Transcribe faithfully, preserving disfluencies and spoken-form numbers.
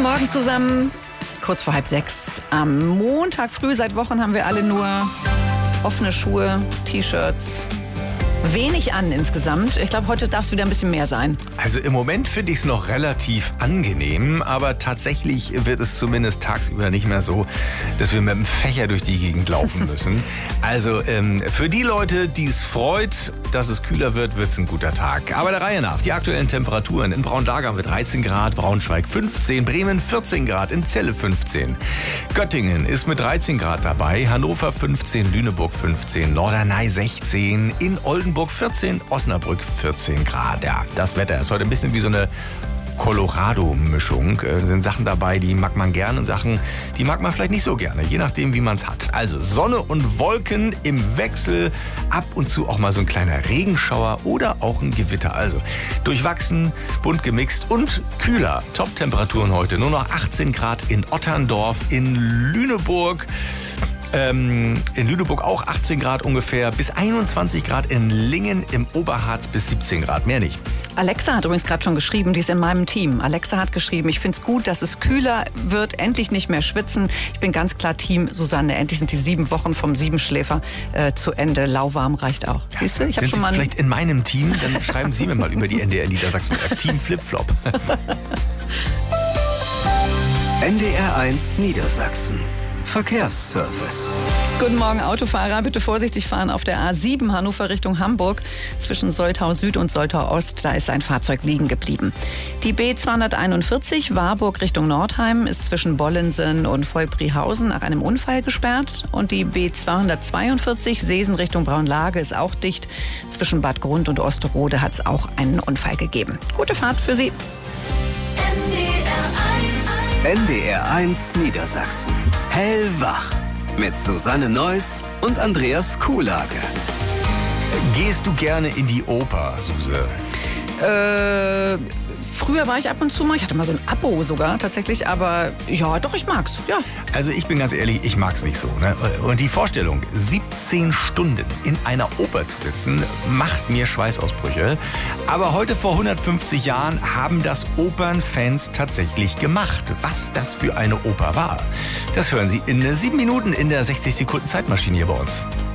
Guten Morgen zusammen. Kurz vor halb sechs. Am Montag früh, seit Wochen haben wir alle nur offene Schuhe, T-Shirts. Wenig an insgesamt. Ich glaube, heute darf es wieder ein bisschen mehr sein. Also im Moment finde ich es noch relativ angenehm, aber tatsächlich wird es zumindest tagsüber nicht mehr so, dass wir mit dem Fächer durch die Gegend laufen müssen. Also ähm, für die Leute, die es freut, dass es kühler wird, wird es ein guter Tag. Aber der Reihe nach, die aktuellen Temperaturen. In Braunlager haben wir dreizehn Grad, Braunschweig fünfzehn, Bremen vierzehn Grad, in Celle fünfzehn. Göttingen ist mit dreizehn Grad dabei, Hannover fünfzehn, Lüneburg fünfzehn, Norderney sechzehn, in Oldenburg vierzehn, Osnabrück vierzehn Grad. Ja, das Wetter ist heute ein bisschen wie so eine Colorado-Mischung. Da sind Sachen dabei, die mag man gerne und Sachen, die mag man vielleicht nicht so gerne, je nachdem, wie man es hat. Also Sonne und Wolken im Wechsel, ab und zu auch mal so ein kleiner Regenschauer oder auch ein Gewitter. Also durchwachsen, bunt gemixt und kühler. Top-Temperaturen heute nur noch achtzehn Grad in Otterndorf, in Lüneburg. Ähm, in Lüneburg auch achtzehn Grad ungefähr, bis einundzwanzig Grad in Lingen, im Oberharz bis siebzehn Grad, mehr nicht. Alexa hat übrigens gerade schon geschrieben, die ist in meinem Team. Alexa hat geschrieben, ich finde es gut, dass es kühler wird, endlich nicht mehr schwitzen. Ich bin ganz klar Team Susanne, endlich sind die sieben Wochen vom Siebenschläfer äh, zu Ende. Lauwarm reicht auch. Ja, Siehst du, ich habe schon Sie mal vielleicht in meinem Team, dann schreiben Sie mir mal über die N D R Niedersachsen-App. Team Flipflop. N D R eins Niedersachsen. Verkehrsservice. Guten Morgen, Autofahrer. Bitte vorsichtig fahren auf der A sieben Hannover Richtung Hamburg. Zwischen Soltau Süd und Soltau Ost, da ist ein Fahrzeug liegen geblieben. Die B zweihunderteinundvierzig Warburg Richtung Nordheim ist zwischen Bollensen und Vollbrihausen nach einem Unfall gesperrt. Und die B zweihundertzweiundvierzig Seesen Richtung Braunlage ist auch dicht. Zwischen Bad Grund und Osterode hat es auch einen Unfall gegeben. Gute Fahrt für Sie. N D R eins Niedersachsen. Hellwach. Mit Susanne Neuss und Andreas Kuhlage. Gehst du gerne in die Oper, Suse? Äh, früher war ich ab und zu mal, ich hatte mal so ein Abo sogar tatsächlich, aber ja, doch, ich mag's, ja. Also ich bin ganz ehrlich, ich mag's nicht so. Ne? Und die Vorstellung, siebzehn Stunden in einer Oper zu sitzen, macht mir Schweißausbrüche. Aber heute vor hundertfünfzig Jahren haben das Opernfans tatsächlich gemacht. Was das für eine Oper war, das hören Sie in sieben Minuten in der sechzig Sekunden Zeitmaschine hier bei uns.